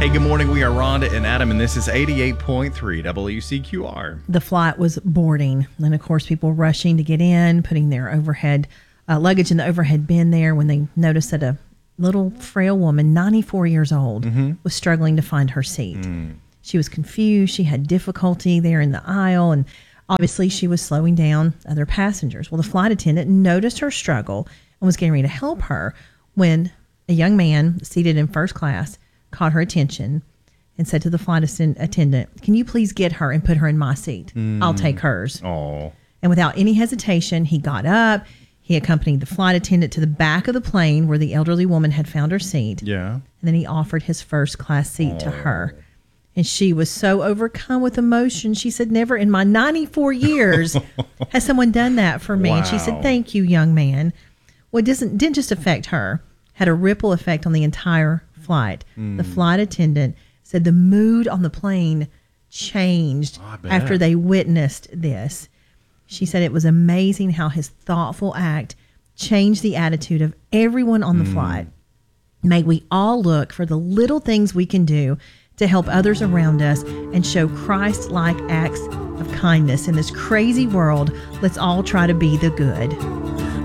Hey, good morning. We are Rhonda and Adam, and this is 88.3 WCQR. The flight was boarding, and of course, people rushing to get in, putting their overhead luggage in the overhead bin there when they noticed that a little frail woman, 94 years old, was struggling to find her seat. She was confused. She had difficulty there in the aisle, and obviously she was slowing down other passengers. Well, the flight attendant noticed her struggle and was getting ready to help her when a young man seated in first class caught her attention and said to the flight attendant, "Can you please get her and put her in my seat? I'll take hers." Oh. And without any hesitation, he got up. He accompanied the flight attendant to the back of the plane where the elderly woman had found her seat. Yeah. And then he offered his first class seat to her. And she was so overcome with emotion. She said, "Never in my 94 years has someone done that for me." And she said, Wow. "Thank you, young man." Well, it didn't just affect her, had a ripple effect on the entire flight. The flight attendant said the mood on the plane changed after they witnessed this. She said it was amazing how his thoughtful act changed the attitude of everyone on the flight. May we all look for the little things we can do to help others around us and show Christ-like acts of kindness in this crazy world. Let's all try to be the good.